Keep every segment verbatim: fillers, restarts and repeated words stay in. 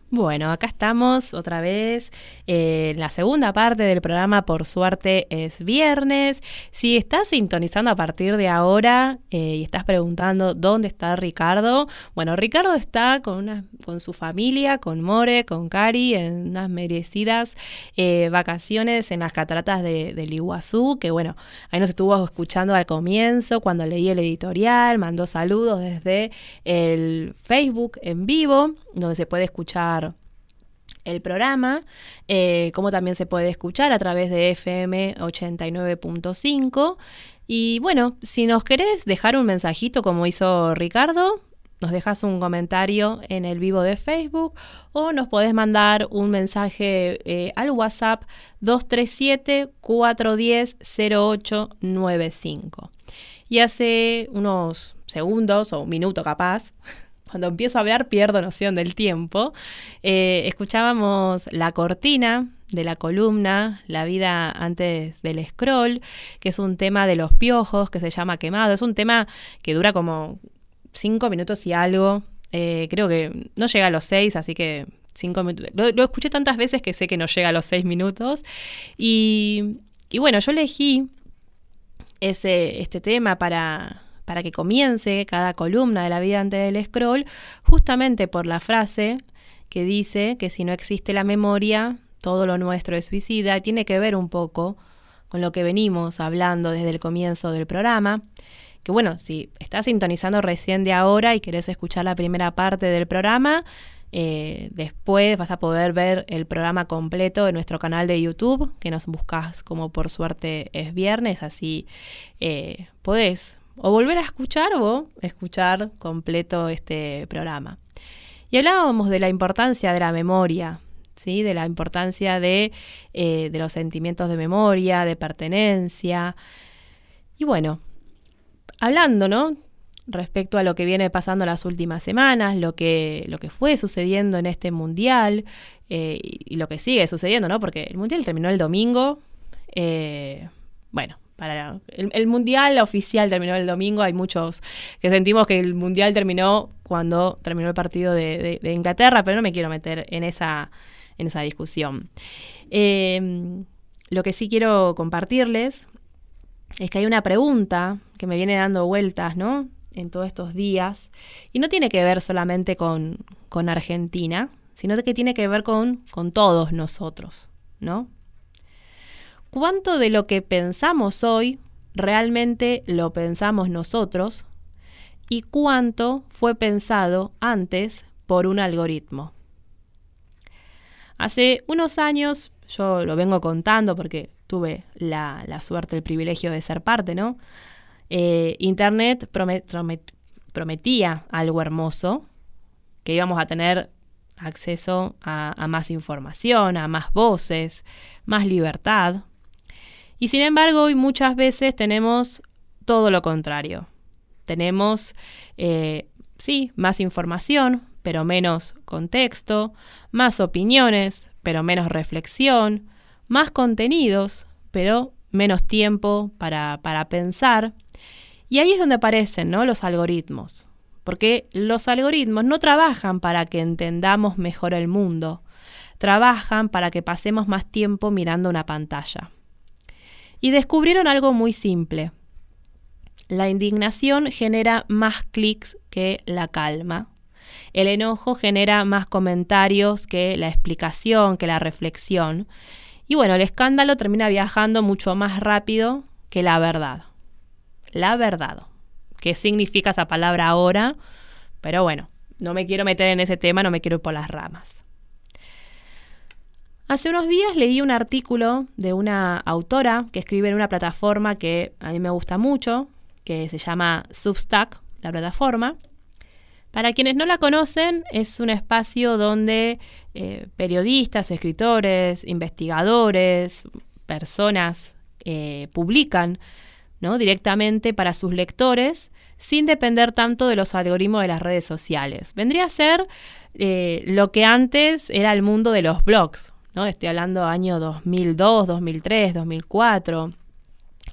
Bueno, acá estamos otra vez eh, en la segunda parte del programa. Por suerte es viernes. Si estás sintonizando a partir de ahora eh, y estás preguntando dónde está Ricardo, bueno, Ricardo está con, una, con su familia, con More, con Cari, en unas merecidas eh, vacaciones en las cataratas de, del Iguazú, que bueno, ahí nos estuvo escuchando al comienzo cuando leí el editorial, mandó saludos desde el Facebook en vivo, donde se puede escuchar el programa, eh, como también se puede escuchar a través de F M ochenta y nueve punto cinco. Y bueno, si nos querés dejar un mensajito como hizo Ricardo, nos dejas un comentario en el vivo de Facebook o nos podés mandar un mensaje eh, al WhatsApp dos tres siete, cuatro uno cero, cero ocho nueve cinco. Y hace unos segundos o un minuto capaz, cuando empiezo a hablar pierdo noción del tiempo, eh, escuchábamos la cortina de la columna La vida antes del scroll, que es un tema de los piojos que se llama Quemado. Es un tema que dura como cinco minutos y algo. Eh, creo que no llega a los seis, así que cinco minutos. Lo, lo escuché tantas veces que sé que no llega a los seis minutos. Y, y bueno, yo elegí ese, este tema para... para que comience cada columna de La vida antes del scroll, justamente por la frase que dice que si no existe la memoria, todo lo nuestro es suicida, y tiene que ver un poco con lo que venimos hablando desde el comienzo del programa, que bueno, si estás sintonizando recién de ahora y querés escuchar la primera parte del programa, eh, después vas a poder ver el programa completo en nuestro canal de YouTube, que nos buscas como Por Suerte es Viernes, así eh, podés o volver a escuchar o escuchar completo este programa. Y hablábamos de la importancia de la memoria, ¿sí? De la importancia de, eh, de los sentimientos de memoria, de pertenencia. Y bueno, hablando, ¿no? Respecto a lo que viene pasando las últimas semanas, lo que, lo que fue sucediendo en este mundial eh, y, y lo que sigue sucediendo, ¿no? Porque el mundial terminó el domingo. Eh, bueno, Para el, el mundial oficial terminó el domingo. Hay muchos que sentimos que el mundial terminó cuando terminó el partido de, de, de Inglaterra, pero no me quiero meter en esa, en esa discusión. Eh, lo que sí quiero compartirles es que hay una pregunta que me viene dando vueltas, ¿no?, en todos estos días, y no tiene que ver solamente con, con Argentina, sino que tiene que ver con, con todos nosotros, ¿no? ¿Cuánto de lo que pensamos hoy realmente lo pensamos nosotros y cuánto fue pensado antes por un algoritmo? Hace unos años, yo lo vengo contando porque tuve la, la suerte, el privilegio de ser parte, ¿no? Eh, Internet promet, promet, prometía algo hermoso, que íbamos a tener acceso a, a más información, a más voces, más libertad. Y sin embargo, hoy muchas veces tenemos todo lo contrario. Tenemos, eh, sí, más información, pero menos contexto, más opiniones, pero menos reflexión, más contenidos, pero menos tiempo para, para pensar. Y ahí es donde aparecen, ¿no?, los algoritmos. Porque los algoritmos no trabajan para que entendamos mejor el mundo, trabajan para que pasemos más tiempo mirando una pantalla. Y descubrieron algo muy simple. La indignación genera más clics que la calma. El enojo genera más comentarios que la explicación, que la reflexión. Y bueno, el escándalo termina viajando mucho más rápido que la verdad. La verdad. ¿Qué significa esa palabra ahora? Pero bueno, no me quiero meter en ese tema, no me quiero ir por las ramas. Hace unos días leí un artículo de una autora que escribe en una plataforma que a mí me gusta mucho, que se llama Substack, la plataforma. Para quienes no la conocen, es un espacio donde eh, periodistas, escritores, investigadores, personas eh, publican, ¿no?, directamente para sus lectores, sin depender tanto de los algoritmos de las redes sociales. Vendría a ser eh, lo que antes era el mundo de los blogs, ¿no? Estoy hablando año dos mil dos, dos mil tres, dos mil cuatro,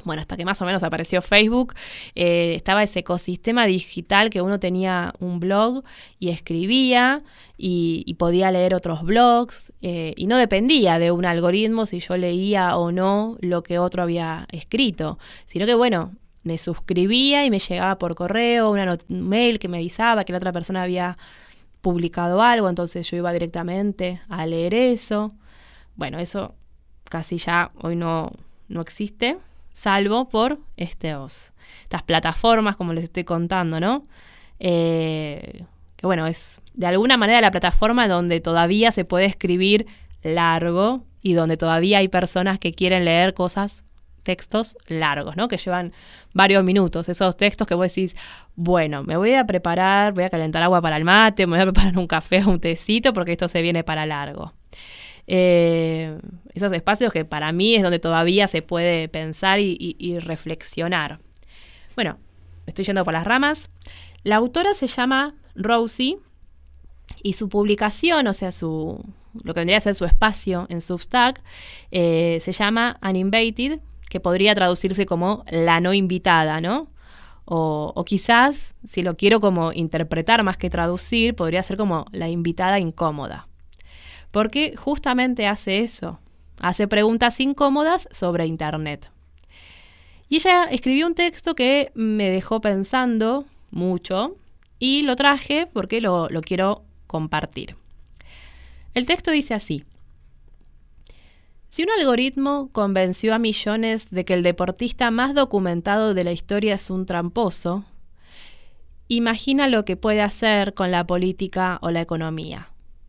Bueno, hasta que más o menos apareció Facebook, eh, estaba ese ecosistema digital que uno tenía un blog y escribía y, y podía leer otros blogs eh, y no dependía de un algoritmo si yo leía o no lo que otro había escrito, sino que bueno, me suscribía y me llegaba por correo una not- un mail que me avisaba que la otra persona había publicado algo, entonces yo iba directamente a leer eso. Bueno, eso casi ya hoy no, no existe, salvo por estos, estas plataformas, como les estoy contando, ¿no? Eh, que bueno, es de alguna manera la plataforma donde todavía se puede escribir largo y donde todavía hay personas que quieren leer cosas, textos largos, ¿no? Que llevan varios minutos. Esos textos que vos decís, bueno, me voy a preparar, voy a calentar agua para el mate, me voy a preparar un café o un tecito porque esto se viene para largo. Eh, esos espacios que para mí es donde todavía se puede pensar y, y, y reflexionar. Bueno, me estoy yendo por las ramas. La autora se llama Rosie y su publicación, o sea, su lo que vendría a ser su espacio en Substack, eh, se llama Uninvited, que podría traducirse como la no invitada, ¿no? O, o quizás, si lo quiero como interpretar más que traducir, podría ser como la invitada incómoda. Porque justamente hace eso, hace preguntas incómodas sobre Internet. Y ella escribió un texto que me dejó pensando mucho y lo traje porque lo, lo quiero compartir. El texto dice así: si un algoritmo convenció a millones de que el deportista más documentado de la historia es un tramposo, imagina lo que puede hacer con la política o la economía.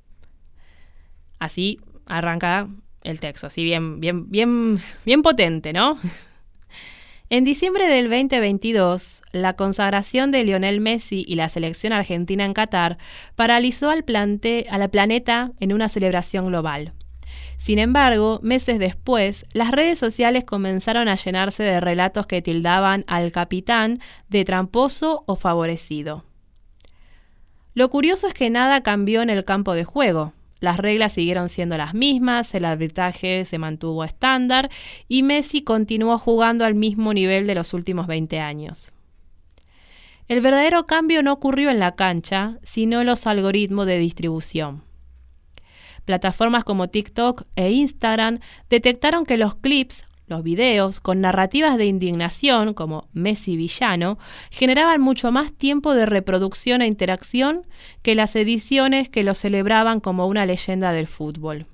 Así arranca el texto, así bien, bien, bien, bien potente, ¿no? En diciembre del veinte veintidós, la consagración de Lionel Messi y la selección argentina en Qatar paralizó al, plante- al planeta en una celebración global. Sin embargo, meses después, las redes sociales comenzaron a llenarse de relatos que tildaban al capitán de tramposo o favorecido. Lo curioso es que nada cambió en el campo de juego. Las reglas siguieron siendo las mismas, el arbitraje se mantuvo estándar y Messi continuó jugando al mismo nivel de los últimos veinte años. El verdadero cambio no ocurrió en la cancha, sino en los algoritmos de distribución. Plataformas como TikTok e Instagram detectaron que los clips, los videos con narrativas de indignación, como Messi villano, generaban mucho más tiempo de reproducción e interacción que las ediciones que lo celebraban como una leyenda del fútbol.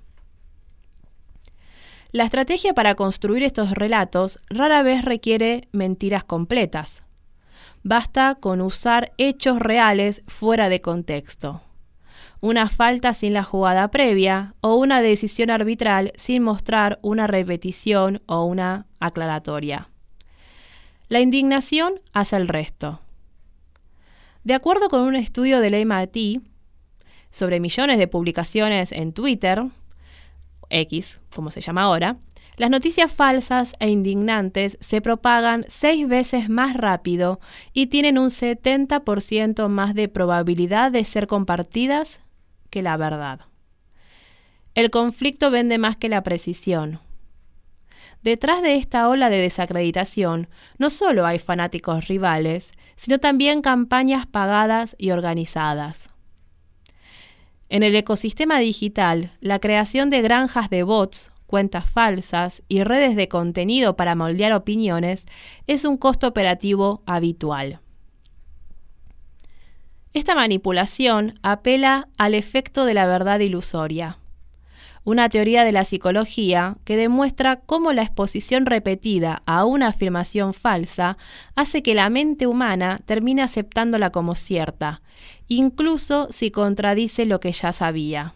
La estrategia para construir estos relatos rara vez requiere mentiras completas. Basta con usar hechos reales fuera de contexto. Una falta sin la jugada previa o una decisión arbitral sin mostrar una repetición o una aclaratoria. La indignación hace el resto. De acuerdo con un estudio del M I T sobre millones de publicaciones en Twitter, X, como se llama ahora, las noticias falsas e indignantes se propagan seis veces más rápido y tienen un setenta por ciento más de probabilidad de ser compartidas que la verdad. El conflicto vende más que la precisión. Detrás de esta ola de desacreditación, no solo hay fanáticos rivales, sino también campañas pagadas y organizadas. En el ecosistema digital, la creación de granjas de bots, cuentas falsas y redes de contenido para moldear opiniones es un costo operativo habitual. Esta manipulación apela al efecto de la verdad ilusoria, una teoría de la psicología que demuestra cómo la exposición repetida a una afirmación falsa hace que la mente humana termine aceptándola como cierta, incluso si contradice lo que ya sabía.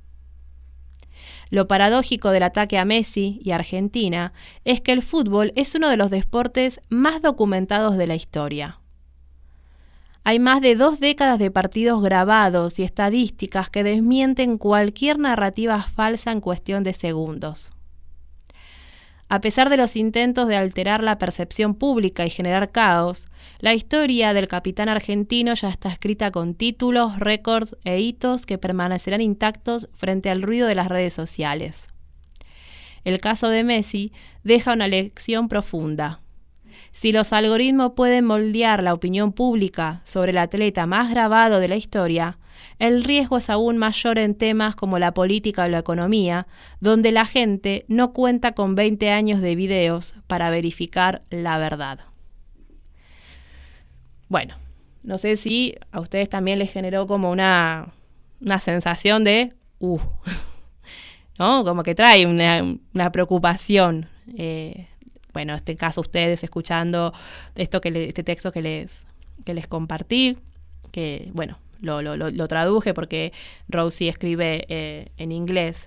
Lo paradójico del ataque a Messi y Argentina es que el fútbol es uno de los deportes más documentados de la historia. Hay más de dos décadas de partidos grabados y estadísticas que desmienten cualquier narrativa falsa en cuestión de segundos. A pesar de los intentos de alterar la percepción pública y generar caos, la historia del capitán argentino ya está escrita con títulos, récords e hitos que permanecerán intactos frente al ruido de las redes sociales. El caso de Messi deja una lección profunda. Si los algoritmos pueden moldear la opinión pública sobre el atleta más grabado de la historia, el riesgo es aún mayor en temas como la política o la economía, donde la gente no cuenta con veinte años de videos para verificar la verdad. Bueno, no sé si a ustedes también les generó como una, una sensación de, uh, ¿no? Como que trae una, una preocupación. Eh, bueno, en este caso ustedes escuchando esto que le, este texto que les, que les compartí, que bueno, lo, lo, lo traduje porque Rosie escribe eh, en inglés.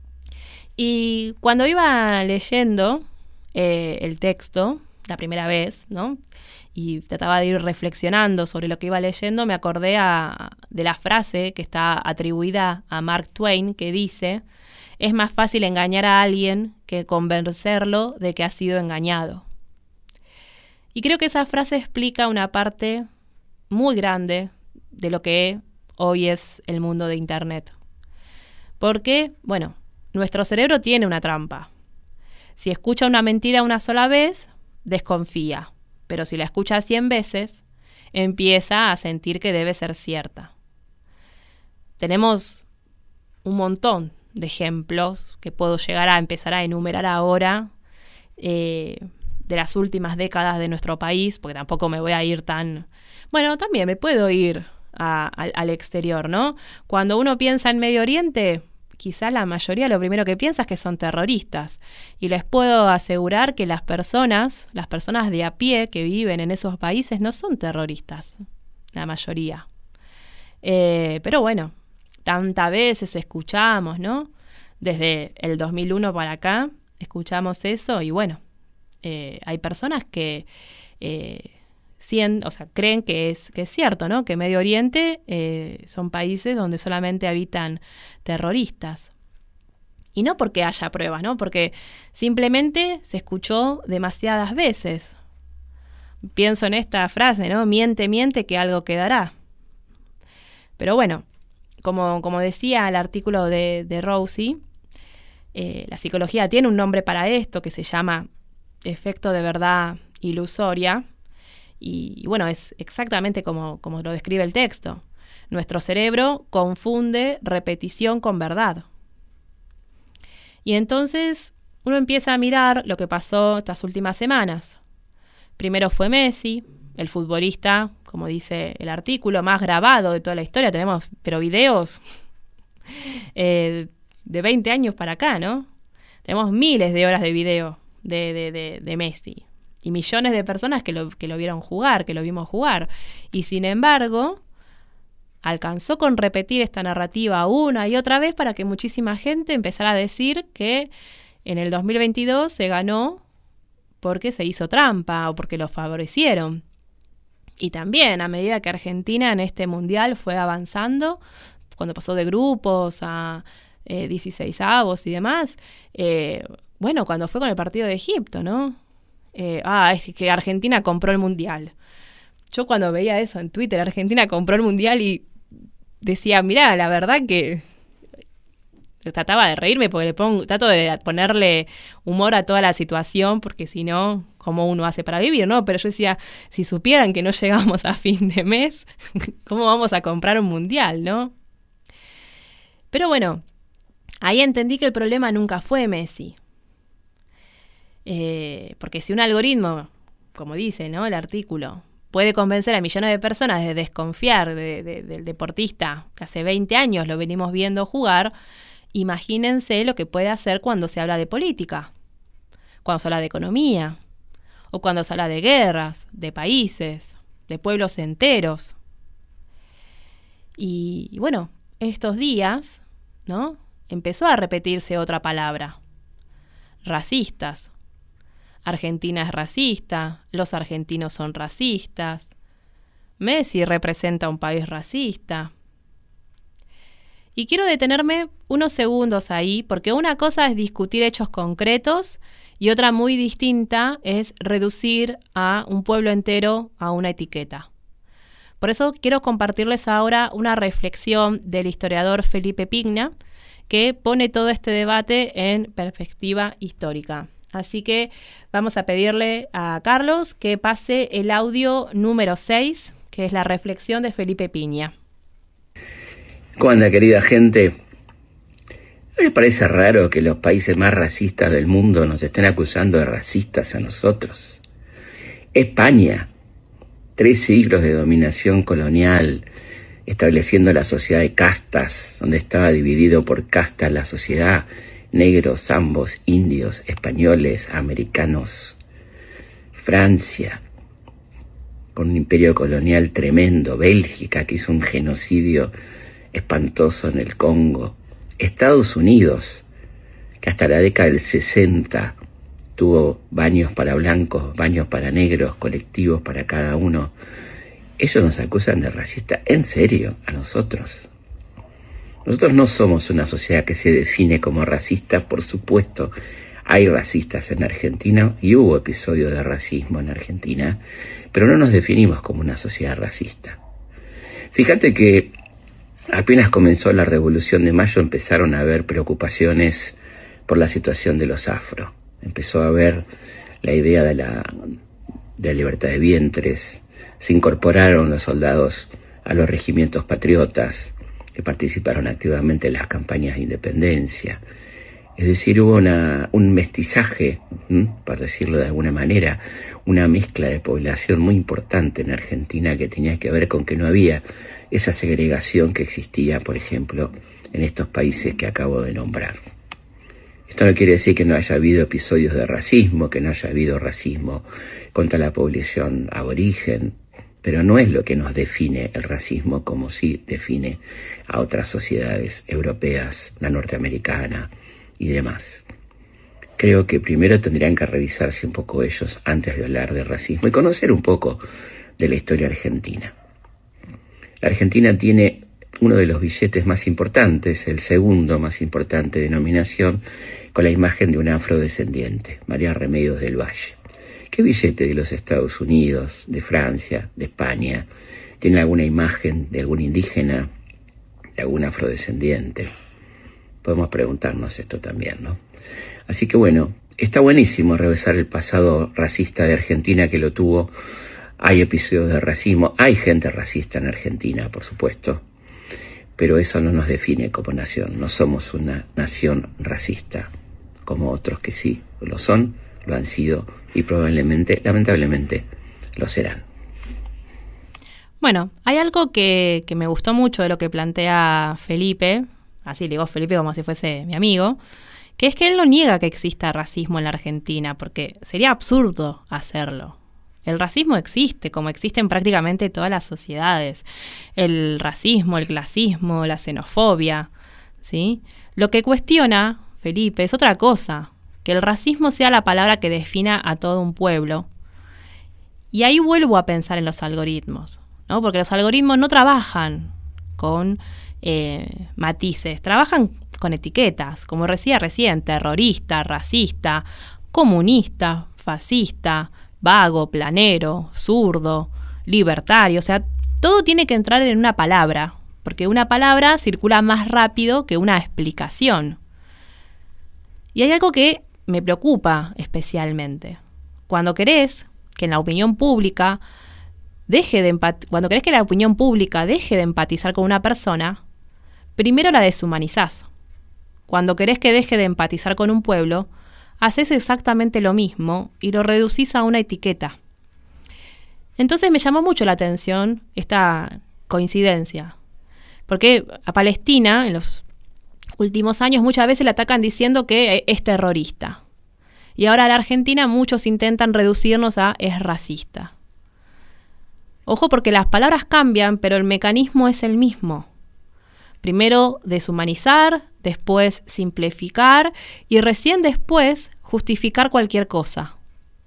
Y cuando iba leyendo eh, el texto, la primera vez, ¿no? Y trataba de ir reflexionando sobre lo que iba leyendo, me acordé a, de la frase que está atribuida a Mark Twain, que dice: es más fácil engañar a alguien que convencerlo de que ha sido engañado. Y creo que esa frase explica una parte muy grande de lo que hoy es el mundo de Internet. Porque, bueno, nuestro cerebro tiene una trampa. Si escucha una mentira una sola vez, desconfía. Pero si la escucha cien veces, empieza a sentir que debe ser cierta. Tenemos un montón de ejemplos que puedo llegar a empezar a enumerar ahora eh, de las últimas décadas de nuestro país, porque tampoco me voy a ir tan... Bueno, también me puedo ir a, a, al exterior, ¿no? Cuando uno piensa en Medio Oriente, quizá la mayoría lo primero que piensa es que son terroristas. Y les puedo asegurar que las personas, las personas de a pie que viven en esos países no son terroristas, la mayoría. Eh, pero bueno, tantas veces escuchamos, ¿no? Desde el dos mil uno para acá escuchamos eso y bueno, eh, hay personas que eh, cien, o sea, creen que es, que es cierto, ¿no? Que Medio Oriente eh, son países donde solamente habitan terroristas. Y no porque haya pruebas, ¿no? Porque simplemente se escuchó demasiadas veces. Pienso en esta frase, ¿no? Miente, miente, que algo quedará. Pero bueno, como, como decía el artículo de, de Rosie, eh, la psicología tiene un nombre para esto que se llama efecto de verdad ilusoria. Y, y bueno, es exactamente como, como lo describe el texto. Nuestro cerebro confunde repetición con verdad. Y entonces uno empieza a mirar lo que pasó estas últimas semanas. Primero fue Messi, el futbolista, como dice el artículo, más grabado de toda la historia. Tenemos, pero videos eh, de veinte años para acá, ¿no? Tenemos miles de horas de video de, de, de, de Messi. Y millones de personas que lo, que lo vieron jugar, que lo vimos jugar. Y sin embargo, alcanzó con repetir esta narrativa una y otra vez para que muchísima gente empezara a decir que en el dos mil veintidós se ganó porque se hizo trampa o porque lo favorecieron. Y también, a medida que Argentina en este mundial fue avanzando, cuando pasó de grupos a eh, dieciseisavos y demás, eh, bueno, cuando fue con el partido de Egipto, ¿no? Eh, ah, es que Argentina compró el mundial. Yo cuando veía eso en Twitter, Argentina compró el mundial y decía, mirá, la verdad que trataba de reírme porque le pongo, trato de ponerle humor a toda la situación porque si no, ¿cómo uno hace para vivir, no? Pero yo decía, si supieran que no llegamos a fin de mes, ¿cómo vamos a comprar un mundial, no? Pero bueno, ahí entendí que el problema nunca fue Messi. Eh, porque si un algoritmo, como dice, ¿no?, el artículo, puede convencer a millones de personas de desconfiar de, de, del deportista que hace veinte años lo venimos viendo jugar, imagínense lo que puede hacer cuando se habla de política, cuando se habla de economía, o cuando se habla de guerras, de países, de pueblos enteros. Y, y bueno, estos días, ¿no?, empezó a repetirse otra palabra: racistas. Argentina es racista, los argentinos son racistas, Messi representa un país racista. Y quiero detenerme unos segundos ahí, porque una cosa es discutir hechos concretos y otra muy distinta es reducir a un pueblo entero a una etiqueta. Por eso quiero compartirles ahora una reflexión del historiador Felipe Pigna, que pone todo este debate en perspectiva histórica. Así que vamos a pedirle a Carlos que pase el audio número seis, que es la reflexión de Felipe Piña. ¿Cómo anda, querida gente? ¿No les parece raro que los países más racistas del mundo nos estén acusando de racistas a nosotros? España, tres siglos de dominación colonial, estableciendo la sociedad de castas, donde estaba dividido por castas la sociedad, negros, ambos, indios, españoles, americanos. Francia, con un imperio colonial tremendo. Bélgica, que hizo un genocidio espantoso en el Congo. Estados Unidos, que hasta la década del sesenta tuvo baños para blancos, baños para negros, colectivos para cada uno. Ellos nos acusan de racistas. ¿En serio? ¿A nosotros? Nosotros no somos una sociedad que se define como racista, por supuesto. Hay racistas en Argentina y hubo episodios de racismo en Argentina, pero no nos definimos como una sociedad racista. Fíjate que apenas comenzó la Revolución de Mayo empezaron a haber preocupaciones por la situación de los afro. Empezó a haber la idea de la, de la libertad de vientres. Se incorporaron los soldados a los regimientos patriotas que participaron activamente en las campañas de independencia. Es decir, hubo una, un mestizaje, ¿m? Para decirlo de alguna manera, una mezcla de población muy importante en Argentina que tenía que ver con que no había esa segregación que existía, por ejemplo, en estos países que acabo de nombrar. Esto no quiere decir que no haya habido episodios de racismo, que no haya habido racismo contra la población aborigen, pero no es lo que nos define el racismo como sí define a otras sociedades europeas, la norteamericana y demás. Creo que primero tendrían que revisarse un poco ellos antes de hablar de racismo y conocer un poco de la historia argentina. La Argentina tiene uno de los billetes más importantes, el segundo más importante denominación, con la imagen de un afrodescendiente, María Remedios del Valle. ¿Qué billete de los Estados Unidos, de Francia, de España, tiene alguna imagen de algún indígena, de algún afrodescendiente? Podemos preguntarnos esto también, ¿no? Así que bueno, está buenísimo revisar el pasado racista de Argentina, que lo tuvo. Hay episodios de racismo, hay gente racista en Argentina, por supuesto, pero eso no nos define como nación. No somos una nación racista, como otros que sí lo son, lo han sido y probablemente, lamentablemente, lo serán. Bueno, hay algo que, que me gustó mucho de lo que plantea Felipe, así le digo Felipe como si fuese mi amigo, que es que él no niega que exista racismo en la Argentina, porque sería absurdo hacerlo. El racismo existe, como existen prácticamente todas las sociedades. El racismo, el clasismo, la xenofobia, ¿sí? Lo que cuestiona Felipe es otra cosa, que el racismo sea la palabra que defina a todo un pueblo. Y ahí vuelvo a pensar en los algoritmos, ¿no? Porque los algoritmos no trabajan con eh, matices, trabajan con etiquetas, como decía recién, terrorista, racista, comunista, fascista, vago, planero, zurdo, libertario. O sea, todo tiene que entrar en una palabra, porque una palabra circula más rápido que una explicación. Y hay algo que me preocupa especialmente. Cuando querés que en la opinión pública deje de empat- cuando querés que la opinión pública deje de empatizar con una persona, primero la deshumanizás. Cuando querés que deje de empatizar con un pueblo, haces exactamente lo mismo y lo reducís a una etiqueta. Entonces me llamó mucho la atención esta coincidencia, porque a Palestina en los últimos años muchas veces le atacan diciendo que es terrorista. Y ahora a la Argentina muchos intentan reducirnos a es racista. Ojo, porque las palabras cambian, pero el mecanismo es el mismo. Primero deshumanizar, después simplificar y recién después justificar cualquier cosa.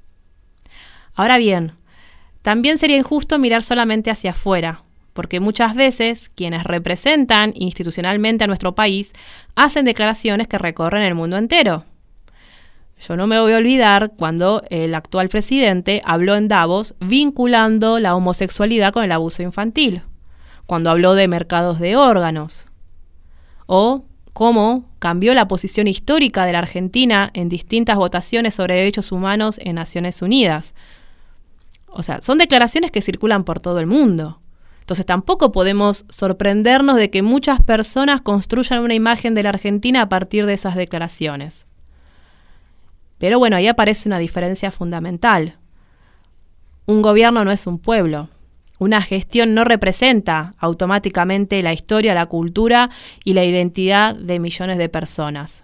Ahora bien, también sería injusto mirar solamente hacia afuera, porque muchas veces quienes representan institucionalmente a nuestro país hacen declaraciones que recorren el mundo entero. Yo no me voy a olvidar cuando el actual presidente habló en Davos vinculando la homosexualidad con el abuso infantil, cuando habló de mercados de órganos, o cómo cambió la posición histórica de la Argentina en distintas votaciones sobre derechos humanos en Naciones Unidas. O sea, son declaraciones que circulan por todo el mundo. Entonces tampoco podemos sorprendernos de que muchas personas construyan una imagen de la Argentina a partir de esas declaraciones. Pero bueno, ahí aparece una diferencia fundamental. Un gobierno no es un pueblo. Una gestión no representa automáticamente la historia, la cultura y la identidad de millones de personas.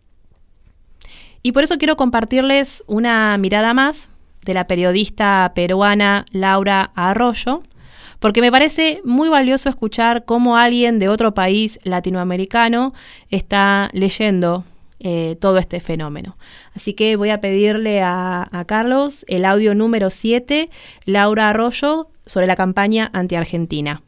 Y por eso quiero compartirles una mirada más de la periodista peruana Laura Arroyo, porque me parece muy valioso escuchar cómo alguien de otro país latinoamericano está leyendo eh, todo este fenómeno. Así que voy a pedirle a, a Carlos el audio número siete, Laura Arroyo, sobre la campaña anti-Argentina.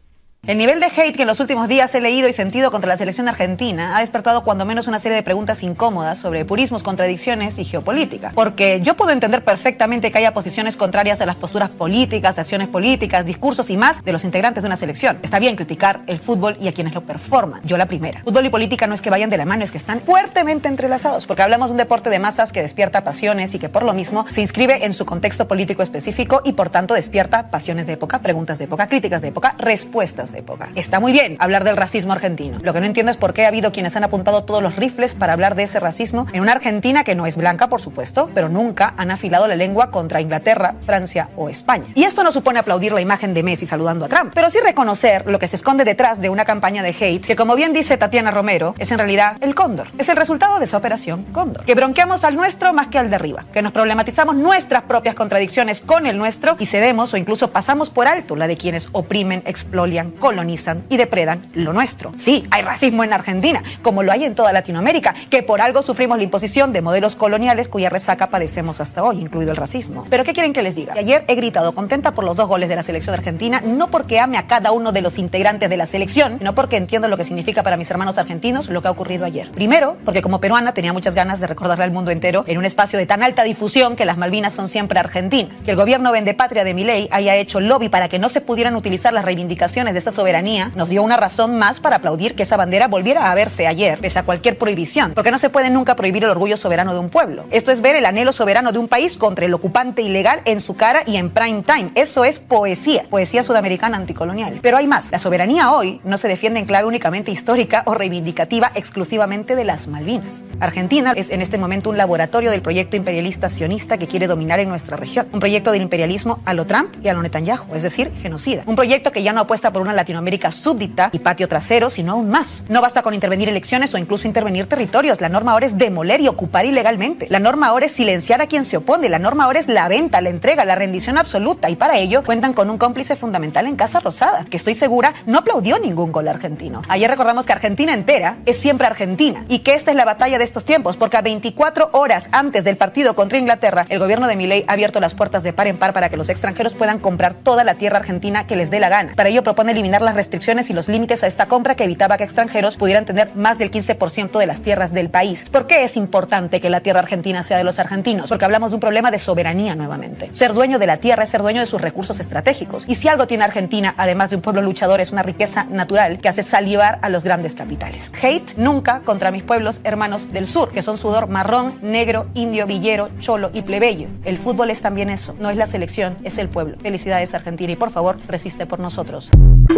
El nivel de hate que en los últimos días he leído y sentido contra la selección argentina ha despertado cuando menos una serie de preguntas incómodas sobre purismos, contradicciones y geopolítica. Porque yo puedo entender perfectamente que haya posiciones contrarias a las posturas políticas, acciones políticas, discursos y más de los integrantes de una selección. Está bien criticar el fútbol y a quienes lo performan. Yo la primera. Fútbol y política no es que vayan de la mano, es que están fuertemente entrelazados. Porque hablamos de un deporte de masas que despierta pasiones y que por lo mismo se inscribe en su contexto político específico y por tanto despierta pasiones de época, preguntas de época, críticas de época, respuestas de época. Está muy bien hablar del racismo argentino. Lo que no entiendo es por qué ha habido quienes han apuntado todos los rifles para hablar de ese racismo en una Argentina que no es blanca, por supuesto, pero nunca han afilado la lengua contra Inglaterra, Francia o España. Y esto no supone aplaudir la imagen de Messi saludando a Trump, pero sí reconocer lo que se esconde detrás de una campaña de hate que, como bien dice Tatiana Romero, es en realidad el cóndor. Es el resultado de esa operación cóndor. Que bronqueamos al nuestro más que al de arriba. Que nos problematizamos nuestras propias contradicciones con el nuestro y cedemos o incluso pasamos por alto la de quienes oprimen, expolian, colonizan y depredan lo nuestro. Sí, hay racismo en Argentina, como lo hay en toda Latinoamérica, que por algo sufrimos la imposición de modelos coloniales cuya resaca padecemos hasta hoy, incluido el racismo. Pero ¿qué quieren que les diga? Y ayer he gritado contenta por los dos goles de la selección argentina, no porque ame a cada uno de los integrantes de la selección, sino porque entiendo lo que significa para mis hermanos argentinos lo que ha ocurrido ayer. Primero, porque como peruana tenía muchas ganas de recordarle al mundo entero en un espacio de tan alta difusión que las Malvinas son siempre argentinas, que el gobierno vendepatria de Milei haya hecho lobby para que no se pudieran utilizar las reivindicaciones de esta soberanía nos dio una razón más para aplaudir que esa bandera volviera a verse ayer, pese a cualquier prohibición, porque no se puede nunca prohibir el orgullo soberano de un pueblo. Esto es ver el anhelo soberano de un país contra el ocupante ilegal en su cara y en prime time. Eso es poesía, poesía sudamericana anticolonial. Pero hay más. La soberanía hoy no se defiende en clave únicamente histórica o reivindicativa exclusivamente de las Malvinas. Argentina es en este momento un laboratorio del proyecto imperialista sionista que quiere dominar en nuestra región. Un proyecto del imperialismo a lo Trump y a lo Netanyahu, es decir, genocida. Un proyecto que ya no apuesta por una Latinoamérica súbdita y patio trasero, sino aún más. No basta con intervenir elecciones o incluso intervenir territorios. La norma ahora es demoler y ocupar ilegalmente. La norma ahora es silenciar a quien se opone. La norma ahora es la venta, la entrega, la rendición absoluta. Y para ello cuentan con un cómplice fundamental en Casa Rosada, que estoy segura no aplaudió ningún gol argentino. Ayer recordamos que Argentina entera es siempre Argentina y que esta es la batalla de estos tiempos, porque a veinticuatro horas antes del partido contra Inglaterra, el gobierno de Milei ha abierto las puertas de par en par para que los extranjeros puedan comprar toda la tierra argentina que les dé la gana. Para ello propone eliminar las restricciones y los límites a esta compra que evitaba que extranjeros pudieran tener más del quince por ciento de las tierras del país. ¿Por qué es importante que la tierra argentina sea de los argentinos? Porque hablamos de un problema de soberanía nuevamente. Ser dueño de la tierra es ser dueño de sus recursos estratégicos. Y si algo tiene Argentina, además de un pueblo luchador, es una riqueza natural que hace salivar a los grandes capitales. Hate nunca contra mis pueblos hermanos del sur, que son sudor marrón, negro, indio, villero, cholo y plebeyo. El fútbol es también eso. No es la selección, es el pueblo. Felicidades, Argentina, y por favor, resiste por nosotros.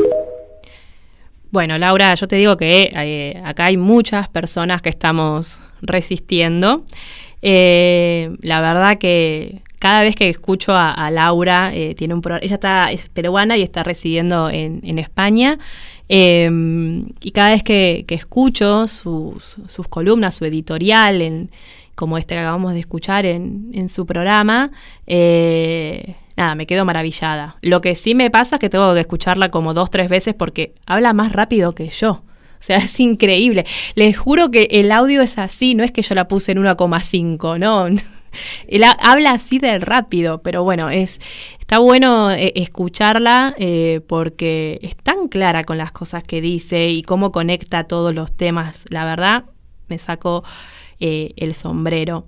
Bueno, Laura, yo te digo que eh, acá hay muchas personas que estamos resistiendo. Eh, la verdad que cada vez que escucho a, a Laura, eh, tiene un pro- ella está, es peruana y está residiendo en, en España. Eh, y cada vez que, que escucho sus, sus columnas, su editorial, en, como este que acabamos de escuchar en, en su programa, eh, nada, me quedo maravillada. Lo que sí me pasa es que tengo que escucharla como dos, tres veces porque habla más rápido que yo. O sea, es increíble. Les juro que el audio es así, no es que yo la puse en uno coma cinco, no. Él habla así de rápido, pero bueno, es está bueno eh, escucharla eh, porque es tan clara con las cosas que dice y cómo conecta todos los temas. La verdad, me saco eh, el sombrero.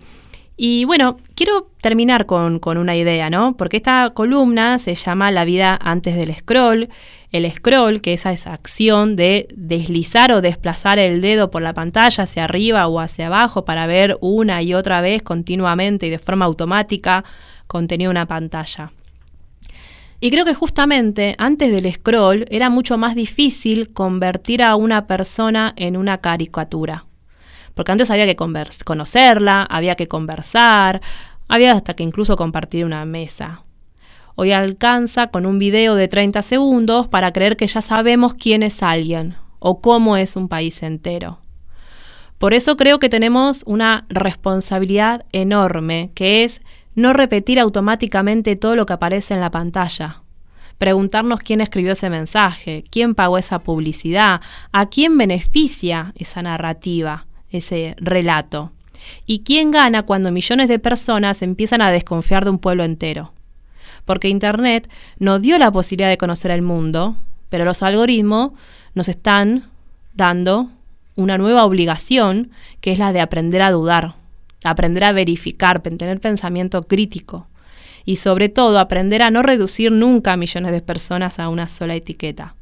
Y bueno, quiero terminar con, con una idea, ¿no? Porque esta columna se llama La vida antes del scroll. El scroll, que es esa acción de deslizar o desplazar el dedo por la pantalla hacia arriba o hacia abajo para ver una y otra vez continuamente y de forma automática contenido en una pantalla. Y creo que justamente antes del scroll era mucho más difícil convertir a una persona en una caricatura. Porque antes había que convers- conocerla, había que conversar, había hasta que incluso compartir una mesa. Hoy alcanza con un video de treinta segundos para creer que ya sabemos quién es alguien o cómo es un país entero. Por eso creo que tenemos una responsabilidad enorme, que es no repetir automáticamente todo lo que aparece en la pantalla. Preguntarnos quién escribió ese mensaje, quién pagó esa publicidad, a quién beneficia esa narrativa, ese relato. Y quién gana cuando millones de personas empiezan a desconfiar de un pueblo entero. Porque Internet nos dio la posibilidad de conocer el mundo, pero los algoritmos nos están dando una nueva obligación, que es la de aprender a dudar, aprender a verificar, tener pensamiento crítico y sobre todo aprender a no reducir nunca a millones de personas a una sola etiqueta.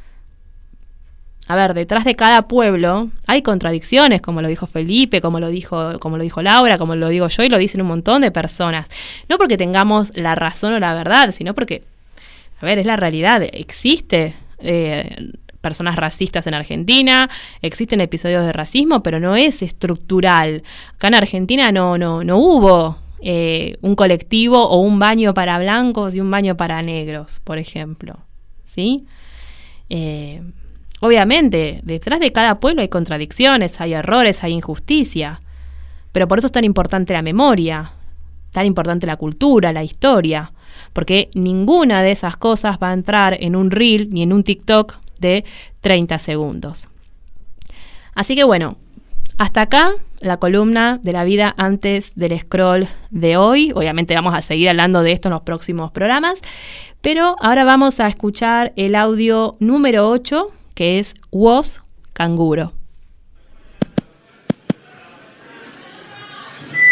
A ver, detrás de cada pueblo hay contradicciones, como lo dijo Felipe, como lo dijo, como lo dijo Laura, como lo digo yo y lo dicen un montón de personas. No porque tengamos la razón o la verdad, sino porque, a ver, es la realidad. Existe eh, personas racistas en Argentina, existen episodios de racismo, pero no es estructural. Acá en Argentina no, no, no hubo eh, un colectivo o un baño para blancos y un baño para negros, por ejemplo. ¿Sí? Eh... Obviamente, detrás de cada pueblo hay contradicciones, hay errores, hay injusticia. Pero por eso es tan importante la memoria, tan importante la cultura, la historia. Porque ninguna de esas cosas va a entrar en un reel ni en un TikTok de treinta segundos. Así que bueno, hasta acá la columna de la vida antes del scroll de hoy. Obviamente vamos a seguir hablando de esto en los próximos programas. Pero ahora vamos a escuchar el audio número ocho, que es Woz Canguro.